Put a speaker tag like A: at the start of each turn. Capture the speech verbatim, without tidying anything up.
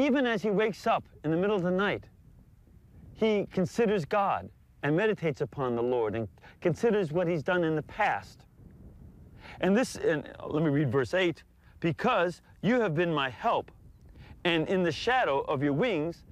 A: even as he wakes up in the middle of the night, he considers God and meditates upon the Lord and considers what he's done in the past. And this, and let me read verse eight, because you have been my help, and in the shadow of your wings